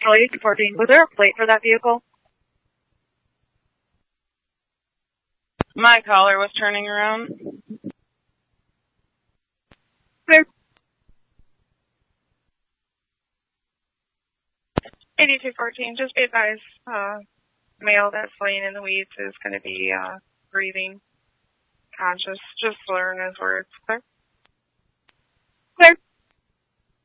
Charlie 14. Was there a plate for that vehicle? My caller was turning around. Clear. 8214, just be advised, male that's laying in the weeds is going to be breathing, conscious, just slurring his words. Clear? Clear.